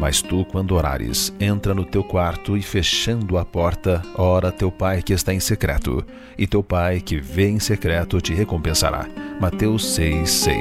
Mas tu, quando orares, entra no teu quarto e, fechando a porta, ora a teu pai que está em secreto, e teu pai que vê em secreto te recompensará. Mateus 6:6.